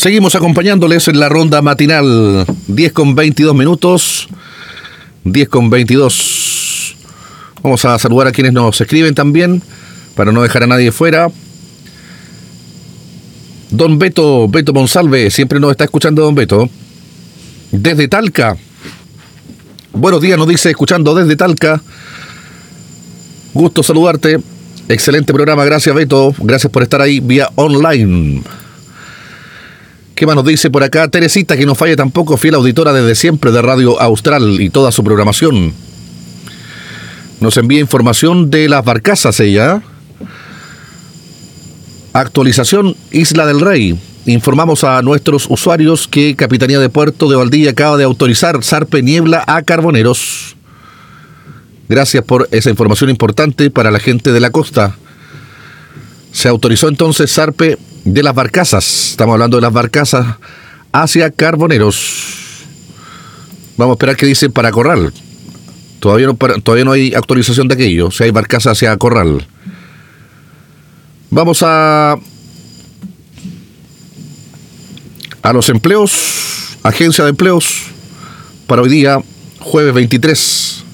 Seguimos acompañándoles en la ronda matinal. 10 con 22 minutos. 10 con 22. Vamos a saludar a quienes nos escriben también, para no dejar a nadie fuera. Don Beto Monsalve, siempre nos está escuchando don Beto. Desde Talca. Buenos días, nos dice, escuchando desde Talca. Gusto saludarte. Excelente programa, gracias Beto. Gracias por estar ahí vía online. ¿Qué más nos dice por acá? Teresita, que no falla tampoco, fiel auditora desde siempre de Radio Austral y toda su programación. Nos envía información de las barcazas ella. Actualización Isla del Rey. Informamos a nuestros usuarios que Capitanía de Puerto de Valdivia acaba de autorizar zarpe niebla a carboneros. Gracias por esa información importante para la gente de la costa. Se autorizó entonces zarpe de las barcazas. Estamos hablando de las barcazas hacia carboneros. Vamos a esperar qué dicen para Corral. Todavía no hay actualización de aquello. Si hay barcazas hacia Corral. Vamos a los empleos. Agencia de empleos para hoy día, jueves 23.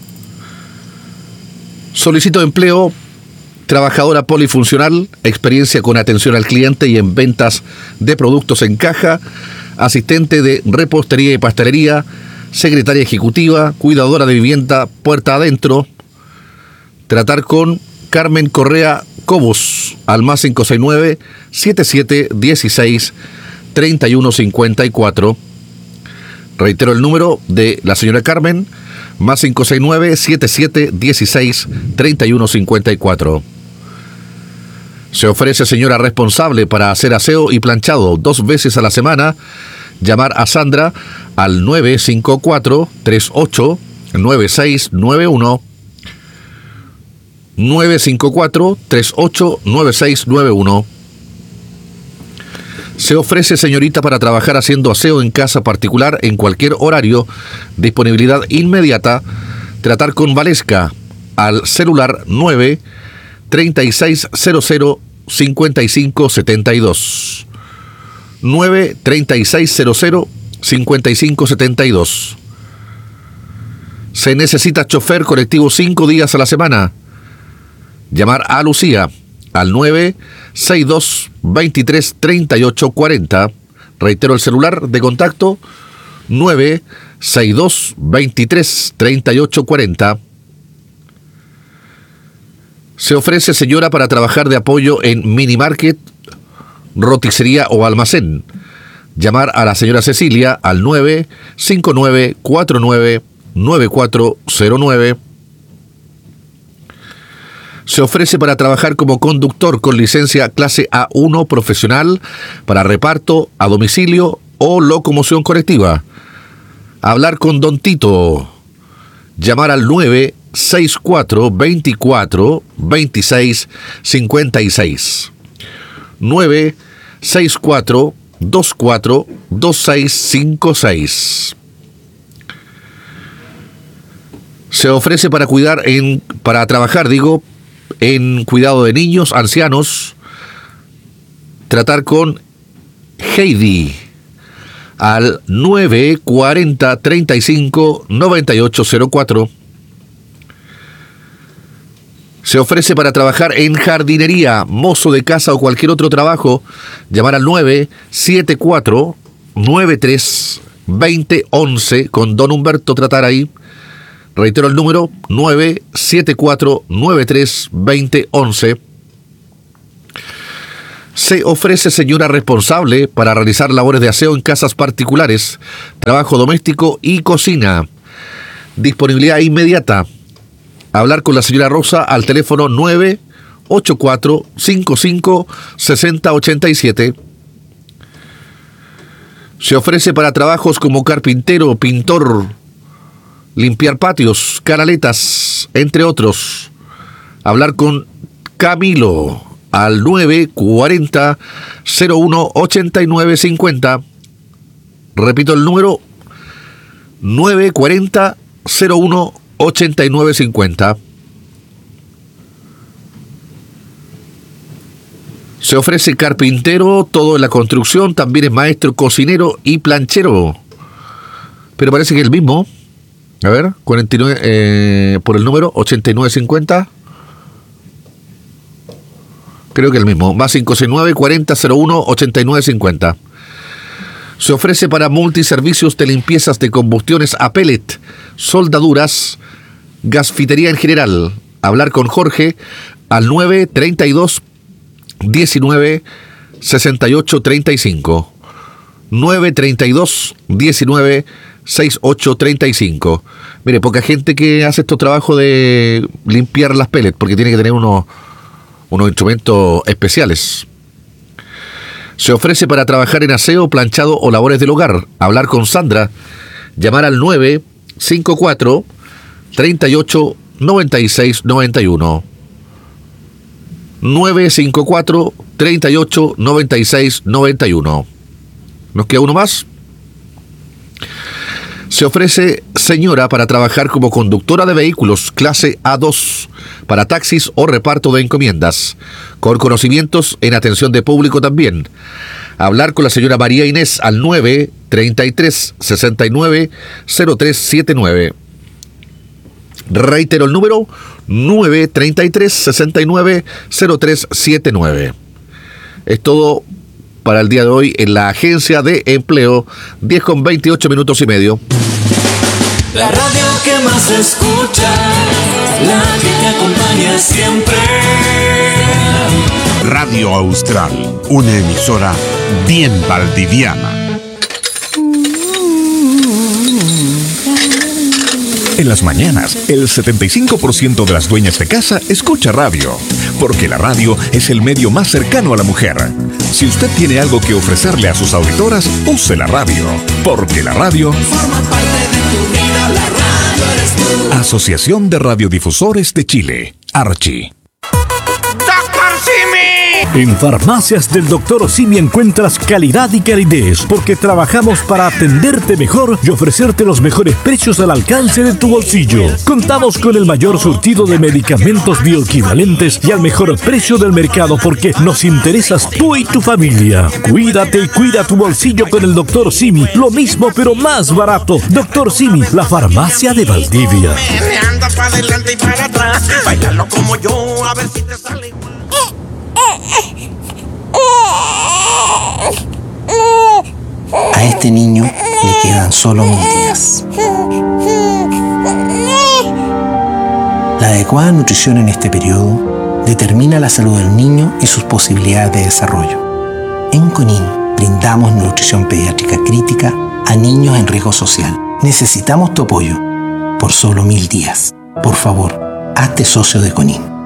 Solicito empleo, trabajadora polifuncional, experiencia con atención al cliente y en ventas de productos en caja, asistente de repostería y pastelería, secretaria ejecutiva, cuidadora de vivienda, puerta adentro. Tratar con Carmen Correa Cobos al más 569-7716-3154. Reitero el número de la señora Carmen, más 569-7716-3154. Se ofrece señora responsable para hacer aseo y planchado 2 veces a la semana. Llamar a Sandra al 954-389691. 954-389691. Se ofrece señorita para trabajar haciendo aseo en casa particular en cualquier horario. Disponibilidad inmediata. Tratar con Valesca al celular 93600-5572. 93600-5572. Se necesita chofer colectivo 5 días a la semana. Llamar a Lucía al 962-23-3840. Reitero el celular de contacto 962-23-3840. Se ofrece señora para trabajar de apoyo en minimarket, roticería o almacén. Llamar a la señora Cecilia al 959-49-9409. Se ofrece para trabajar como conductor con licencia clase A1 profesional para reparto a domicilio o locomoción colectiva. Hablar con Don Tito. Llamar al 964-24-26-56. 964-24-2656. Se ofrece para trabajar en cuidado de niños, ancianos. Tratar con Heidi al 940-35-9804. Se ofrece para trabajar en jardinería, mozo de casa o cualquier otro trabajo. Llamar al 974-93-2011 con don Humberto, tratar ahí. Reitero el número 974-93-2011. Se ofrece señora responsable para realizar labores de aseo en casas particulares, trabajo doméstico y cocina. Disponibilidad inmediata. Hablar con la señora Rosa al teléfono 984-55-6087. Se ofrece para trabajos como carpintero, pintor, limpiar patios, canaletas, entre otros. Hablar con Camilo al 940-01-8950. Repito el número 940-01-8950. Se ofrece carpintero, todo en la construcción, también es maestro, cocinero y planchero. Pero parece que es el mismo. A ver, 49 por el número 8950. Creo que el mismo. Más 569 4001 8950. Se ofrece para multiservicios de limpiezas de combustiones a pellet, soldaduras, gasfitería en general. Hablar con Jorge al 932 19 68 35. 932 19 68 35. Mire, poca gente que hace estos trabajos de limpiar las pellets porque tiene que tener unos instrumentos especiales. Se ofrece para trabajar en aseo, planchado o labores del hogar. Hablar con Sandra. Llamar al 954 38 96 91. 954 38 96 91. ¿Nos queda uno más? Se ofrece señora para trabajar como conductora de vehículos clase A2 para taxis o reparto de encomiendas, con conocimientos en atención de público también. Hablar con la señora María Inés al 933 69 0379. Reitero el número 933 69 0379. Es todo para el día de hoy en la agencia de empleo. 10:28 minutos. La radio que más escucha, la que te acompaña siempre. Radio Austral, una emisora bien valdiviana. En las mañanas, el 75% de las dueñas de casa escucha radio, porque la radio es el medio más cercano a la mujer. Si usted tiene algo que ofrecerle a sus auditoras, use la radio, porque la radio forma parte de tu vida, la radio eres tú. Asociación de Radiodifusores de Chile, Archi. En Farmacias del Dr. Simi encuentras calidad y calidez, porque trabajamos para atenderte mejor y ofrecerte los mejores precios al alcance de tu bolsillo. Contamos con el mayor surtido de medicamentos bioequivalentes y al mejor precio del mercado, porque nos interesas tú y tu familia. Cuídate y cuida tu bolsillo con el Dr. Simi, lo mismo pero más barato. Dr. Simi, la farmacia de Valdivia. Anda para adelante y para atrás, bailalo como yo, a ver si te sale igual. A este niño le quedan solo 1000 días. La adecuada nutrición en este periodo determina la salud del niño y sus posibilidades de desarrollo. En CONIN brindamos nutrición pediátrica crítica a niños en riesgo social. Necesitamos tu apoyo por solo 1000 días. Por favor, hazte socio de CONIN.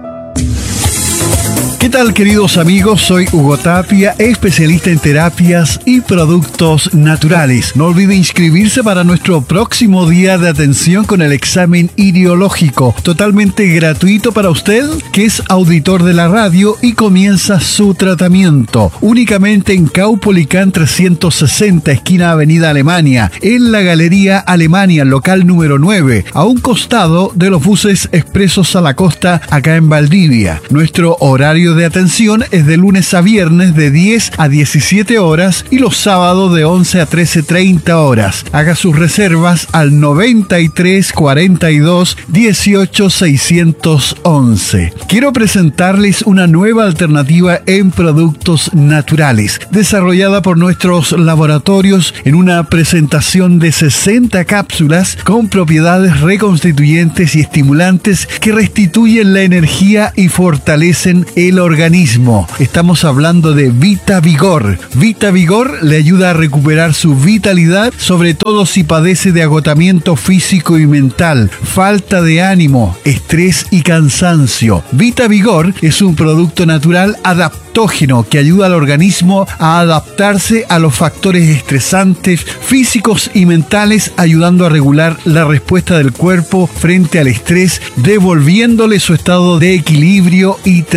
¿Qué tal, queridos amigos? Soy Hugo Tapia, especialista en terapias y productos naturales. No olvide inscribirse para nuestro próximo día de atención con el examen iridológico, totalmente gratuito para usted, que es auditor de la radio y comienza su tratamiento. Únicamente en Caupolicán 360, esquina Avenida Alemania, en la Galería Alemania, local número 9, a un costado de los buses expresos a la costa, acá en Valdivia. Nuestro horario de atención es de lunes a viernes de 10 a 17 horas y los sábados de 11 a 13:30 horas. Haga sus reservas al 93 42 18 611. Quiero presentarles una nueva alternativa en productos naturales, desarrollada por nuestros laboratorios en una presentación de 60 cápsulas con propiedades reconstituyentes y estimulantes que restituyen la energía y fortalecen el organismo. Estamos hablando de Vita Vigor. Vita Vigor le ayuda a recuperar su vitalidad, sobre todo si padece de agotamiento físico y mental, falta de ánimo, estrés y cansancio. Vita Vigor es un producto natural adaptógeno que ayuda al organismo a adaptarse a los factores estresantes físicos y mentales, ayudando a regular la respuesta del cuerpo frente al estrés, devolviéndole su estado de equilibrio y tranquilidad.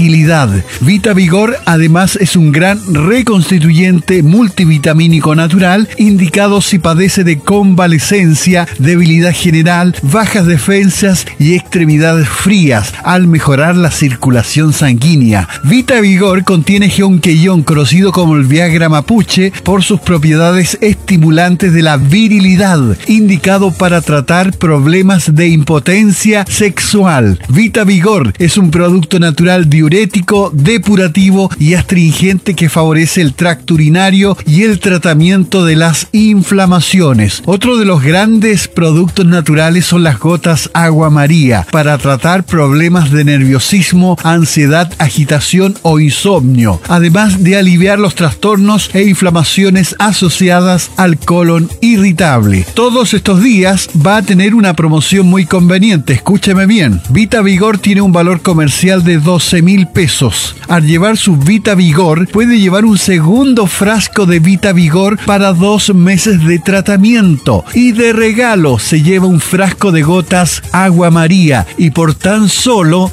debilidad. Vita Vigor además es un gran reconstituyente multivitamínico natural, indicado si padece de convalescencia, debilidad general, bajas defensas y extremidades frías, al mejorar la circulación sanguínea. Vita Vigor contiene Geonqueyón, conocido como el Viagra mapuche, por sus propiedades estimulantes de la virilidad, indicado para tratar problemas de impotencia sexual. Vita Vigor es un producto natural diurético, depurativo y astringente que favorece el tracto urinario y el tratamiento de las inflamaciones. Otro de los grandes productos naturales son las gotas Agua María, para tratar problemas de nerviosismo, ansiedad, agitación o insomnio, además de aliviar los trastornos e inflamaciones asociadas al colon irritable. Todos estos días va a tener una promoción muy conveniente, escúcheme bien. Vita Vigor tiene un valor comercial de 12,000 pesos. Al llevar su Vita Vigor, puede llevar un segundo frasco de Vita Vigor para 2 meses de tratamiento. Y de regalo se lleva un frasco de gotas Agua María, y por tan solo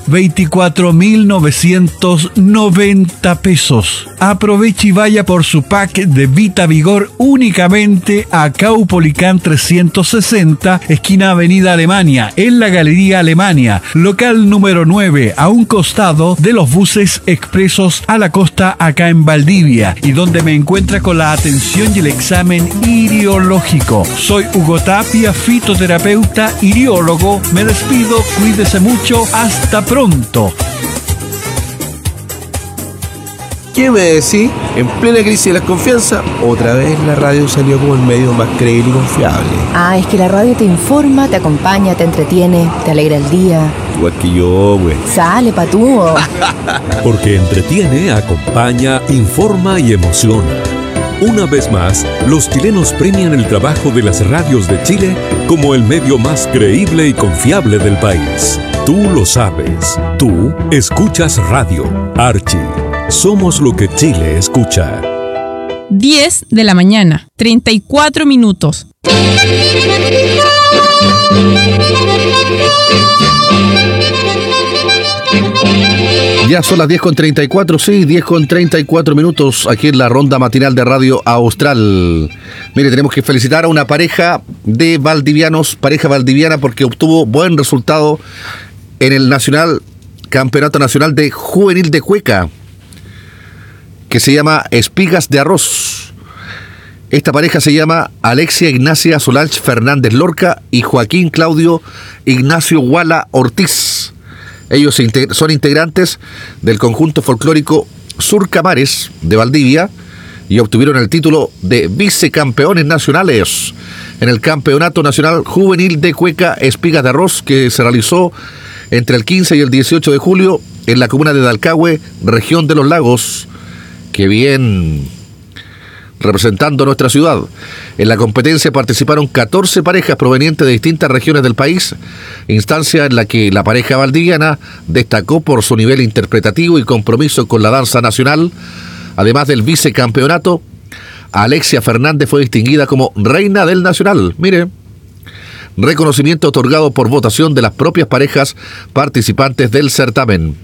24,990 pesos. Aproveche y vaya por su pack de Vita Vigor únicamente a Caupolicán 360, esquina Avenida Alemania, en la Galería Alemania, local número 9, a un costado de los buses expresos a la costa, acá en Valdivia, y donde me encuentra con la atención y el examen iriológico. Soy Hugo Tapia, fitoterapeuta, iriólogo. Me despido, cuídese mucho, hasta pronto. ¿Qué me decís? En plena crisis de la confianza, otra vez la radio salió como el medio más creíble y confiable. Ah, es que la radio te informa, te acompaña, te entretiene, te alegra el día. Igual que yo, güey. Sale, patúo. Porque entretiene, acompaña, informa y emociona. Una vez más, los chilenos premian el trabajo de las radios de Chile como el medio más creíble y confiable del país. Tú lo sabes. Tú escuchas radio. Archie. Somos lo que Chile escucha. 10 de la mañana, 34 minutos. Ya son las 10:34, sí, 10:34 minutos aquí en la ronda matinal de Radio Austral. Mire, tenemos que felicitar a una pareja de valdivianos, pareja valdiviana, porque obtuvo buen resultado en el Campeonato Nacional de Juvenil de Cueca, que se llama Espigas de Arroz. Esta pareja se llama Alexia Ignacia Solange Fernández Lorca y Joaquín Claudio Ignacio Guala Ortiz. Ellos son integrantes del conjunto folclórico Surcamares de Valdivia y obtuvieron el título de vicecampeones nacionales en el Campeonato Nacional Juvenil de Cueca Espigas de Arroz, que se realizó entre el 15 y el 18 de julio en la comuna de Dalcahue, región de los Lagos. Que bien, representando nuestra ciudad. En la competencia participaron 14 parejas provenientes de distintas regiones del país, instancia en la que la pareja valdiviana destacó por su nivel interpretativo y compromiso con la danza nacional. Además del vicecampeonato, Alexia Fernández fue distinguida como Reina del Nacional. Mire, reconocimiento otorgado por votación de las propias parejas participantes del certamen.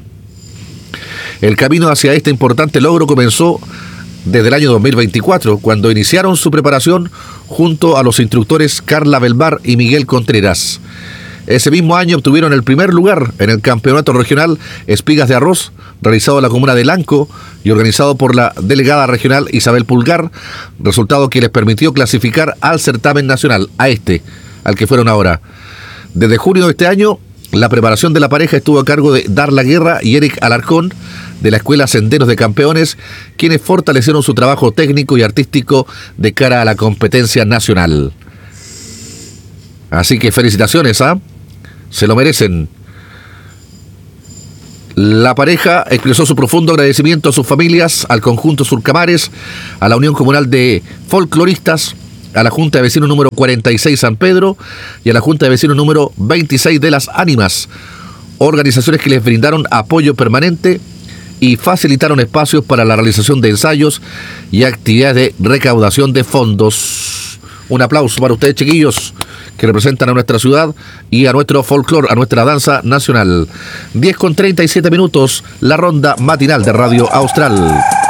El camino hacia este importante logro comenzó desde el año 2024, cuando iniciaron su preparación junto a los instructores Carla Belmar y Miguel Contreras. Ese mismo año obtuvieron el primer lugar en el Campeonato Regional Espigas de Arroz, realizado en la comuna de Lanco y organizado por la delegada regional Isabel Pulgar, resultado que les permitió clasificar al certamen nacional, al que fueron ahora. Desde junio de este año, la preparación de la pareja estuvo a cargo de Darla Guerra y Eric Alarcón, de la Escuela Senderos de Campeones, quienes fortalecieron su trabajo técnico y artístico de cara a la competencia nacional. Así que felicitaciones, se lo merecen. La pareja expresó su profundo agradecimiento a sus familias, al conjunto Surcamares, a la Unión Comunal de Folcloristas, a la Junta de Vecinos número 46 San Pedro y a la Junta de Vecinos número 26 de Las Ánimas, organizaciones que les brindaron apoyo permanente y facilitaron espacios para la realización de ensayos y actividades de recaudación de fondos. Un aplauso para ustedes, chiquillos, que representan a nuestra ciudad y a nuestro folclore, a nuestra danza nacional. 10:37 minutos, la ronda matinal de Radio Austral.